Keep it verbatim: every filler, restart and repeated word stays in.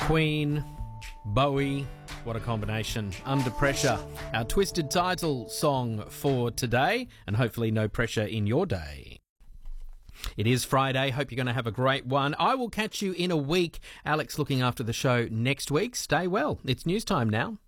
Queen, Bowie, what a combination. Under Pressure, our twisted title song for today, and hopefully no pressure in your day. It is Friday. Hope you're going to have a great one. I will catch you in a week. Alex looking after the show next week. Stay well. It's news time now.